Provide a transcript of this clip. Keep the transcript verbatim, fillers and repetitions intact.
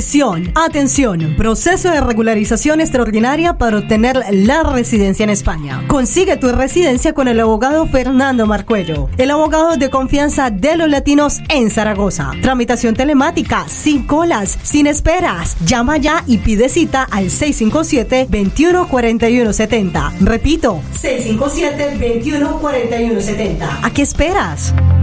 Atención, atención, proceso de regularización extraordinaria para obtener la residencia en España. Consigue tu residencia con el abogado Fernando Marcuello, el abogado de confianza de los latinos en Zaragoza. Tramitación telemática, sin colas, sin esperas. Llama ya y pide cita al seis cinco siete, veintiuno cuarenta y uno setenta. Repito, seis cinco siete, veintiuno cuarenta y uno setenta. ¿A qué esperas?